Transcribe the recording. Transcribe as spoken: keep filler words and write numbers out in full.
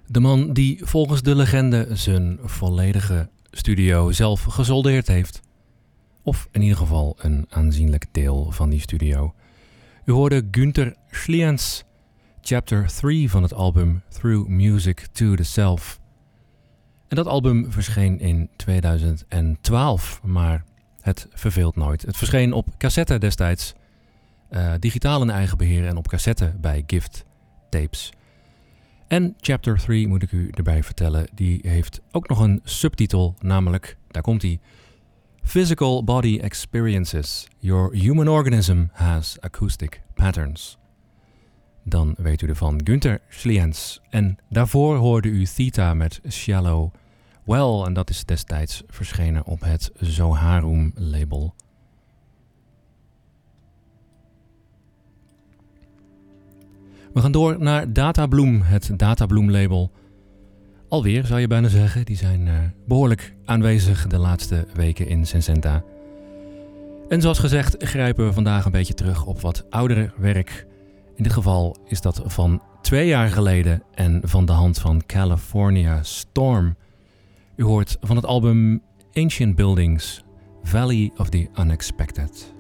De man die volgens de legende zijn volledige studio zelf gesoldeerd heeft. Of in ieder geval een aanzienlijk deel van die studio. U hoorde Günther Schliens, chapter drie van het album Through Music to the Self. En dat album verscheen in tweeduizend twaalf, maar het verveelt nooit. Het verscheen op cassette destijds, uh, digitaal in eigen beheer en op cassette bij Gift Tapes. En chapter drie, moet ik u erbij vertellen, die heeft ook nog een subtitel, namelijk, daar komt ie, Physical Body Experiences. Your Human Organism Has Acoustic Patterns. Dan weet u ervan, Günther Schliens. En daarvoor hoorde u Theta met Shallow Well. En dat is destijds verschenen op het Zoharum label. We gaan door naar Databloom, het Databloom label. Alweer zou je bijna zeggen, die zijn uh, behoorlijk aanwezig de laatste weken in Sencenta. En zoals gezegd grijpen we vandaag een beetje terug op wat oudere werk. In dit geval is dat van twee jaar geleden en van de hand van California Storm. U hoort van het album Ancient Buildings, Valley of the Unexpected.